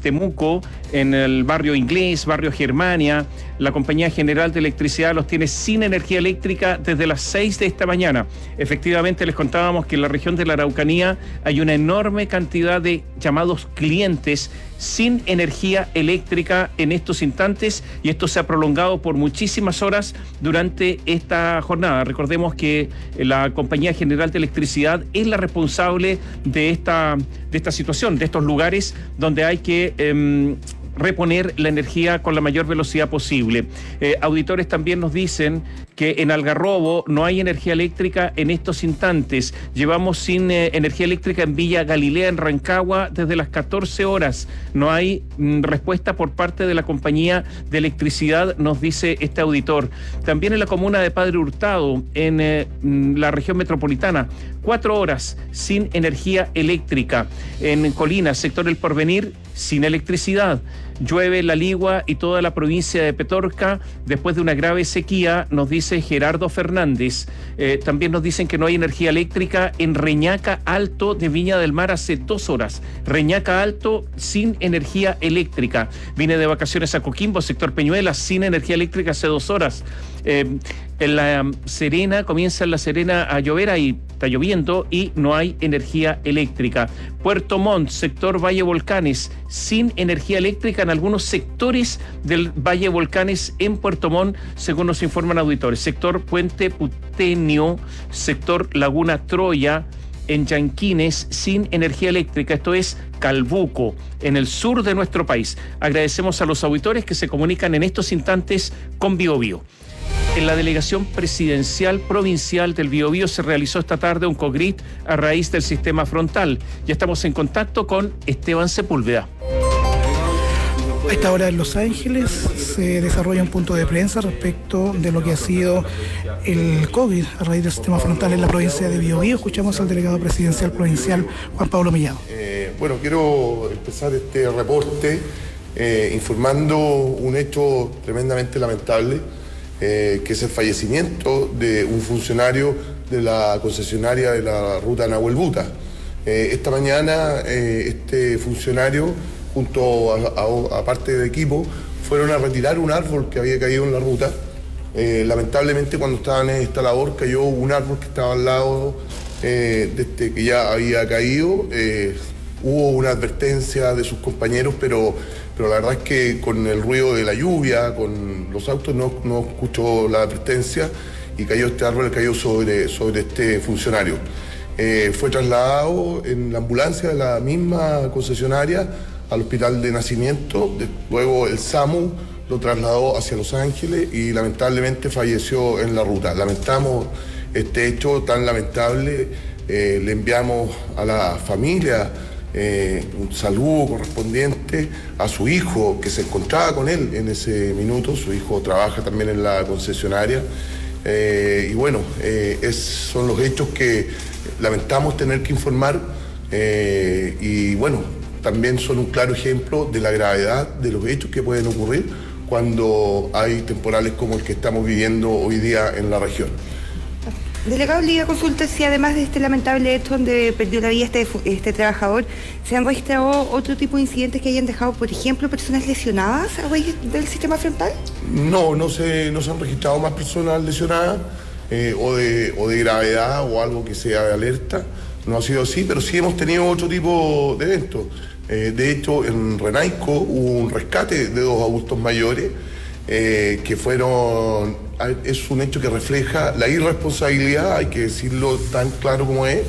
Temuco, en el barrio Inglés, barrio Germania. La Compañía General de Electricidad los tiene sin energía eléctrica desde las 6 de esta mañana. Efectivamente, les contábamos que en la región de la Araucanía hay una enorme cantidad de llamados clientes sin energía eléctrica en estos instantes, y esto se ha prolongado por muchísimas horas durante esta jornada. Recordemos que la Compañía General de Electricidad es la responsable de esta situación, de estos lugares donde hay que reponer la energía con la mayor velocidad posible. Auditores también nos dicen que en Algarrobo no hay energía eléctrica en estos instantes. Llevamos sin energía eléctrica en Villa Galilea, en Rancagua, desde las 14 horas. No hay respuesta por parte de la Compañía de Electricidad, nos dice este auditor. También en la comuna de Padre Hurtado, en la región metropolitana, 4 horas sin energía eléctrica. En Colinas, sector El Porvenir, sin electricidad. Llueve La Ligua y toda la provincia de Petorca después de una grave sequía, nos dice Gerardo Fernández. También nos dicen que no hay energía eléctrica en Reñaca Alto de Viña del Mar hace 2 horas. Reñaca Alto sin energía eléctrica. Vine de vacaciones a Coquimbo, sector Peñuelas, sin energía eléctrica hace 2 horas. En La Serena, comienza en La Serena a llover, ahí está lloviendo y no hay energía eléctrica. Puerto Montt, sector Valle Volcanes, sin energía eléctrica en algunos sectores del Valle Volcanes en Puerto Montt, según nos informan auditores. Sector Puente Putenio, sector Laguna Troya, en Yanquines, sin energía eléctrica. Esto es Calbuco, en el sur de nuestro país. Agradecemos a los auditores que se comunican en estos instantes con Biobío. En la delegación presidencial provincial del Biobío se realizó esta tarde un COGRIT a raíz del sistema frontal. Ya estamos en contacto con Esteban Sepúlveda. A esta hora en Los Ángeles se desarrolla un punto de prensa respecto de lo que ha sido el COVID a raíz del sistema frontal en la provincia de Biobío. Escuchamos al delegado presidencial provincial, Juan Pablo Mellado. Bueno, quiero empezar este reporte informando un hecho tremendamente lamentable, que es el fallecimiento de un funcionario de la concesionaria de la ruta Nahuel Buta. Esta mañana este funcionario, junto a parte del equipo, fueron a retirar un árbol que había caído en la ruta. Lamentablemente, cuando estaban en esta labor, cayó un árbol que estaba al lado de este que ya había caído. Hubo una advertencia de sus compañeros, pero la verdad es que con el ruido de la lluvia, con los autos, no escuchó la advertencia y cayó este árbol, cayó sobre este funcionario. Fue trasladado en la ambulancia de la misma concesionaria al hospital de nacimiento. Luego el SAMU lo trasladó hacia Los Ángeles y lamentablemente falleció en la ruta. Lamentamos este hecho tan lamentable. Le enviamos a la familia un saludo correspondiente a su hijo, que se encontraba con él en ese minuto. Su hijo trabaja también en la concesionaria. Y bueno, son los hechos que lamentamos tener que informar. Y bueno, también son un claro ejemplo de la gravedad de los hechos que pueden ocurrir cuando hay temporales como el que estamos viviendo hoy día en la región. Delegado, le iba a consultar si además de este lamentable hecho donde perdió la vida este trabajador, ¿se han registrado otro tipo de incidentes que hayan dejado, por ejemplo, personas lesionadas a raíz del sistema frontal? No se han registrado más personas lesionadas o de gravedad o algo que sea de alerta. No ha sido así, pero sí hemos tenido otro tipo de eventos. De hecho, en Renaico hubo un rescate de 2 adultos mayores que fueron... Es un hecho que refleja la irresponsabilidad, hay que decirlo tan claro como es.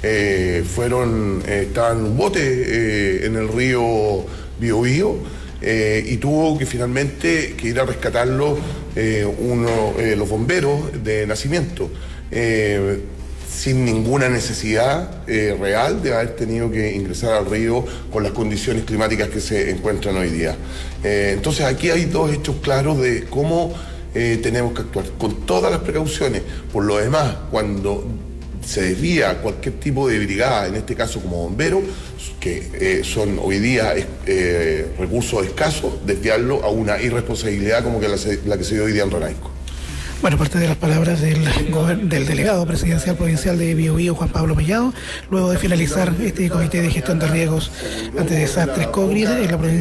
Estaban en un bote en el río Biobío y tuvo que finalmente ir a rescatarlo los bomberos de nacimiento, sin ninguna necesidad real de haber tenido que ingresar al río con las condiciones climáticas que se encuentran hoy día. Entonces aquí hay 2 hechos claros de cómo tenemos que actuar con todas las precauciones. Por lo demás, cuando se desvía cualquier tipo de brigada, en este caso como bomberos, que son hoy día recursos escasos, desviarlo a una irresponsabilidad como que la que se dio hoy día en Renaico. Bueno, parte de las palabras del delegado presidencial provincial de Biobío, Juan Pablo Mellado, luego de finalizar este comité de gestión de riesgos ante desastres COVID en la provincia